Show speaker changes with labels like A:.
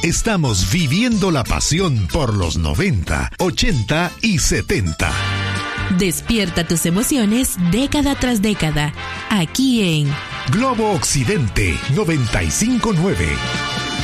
A: Estamos viviendo la pasión por los 90, 80 y 70.
B: Despierta tus emociones década tras década, aquí en
A: Globo Occidente 95.9.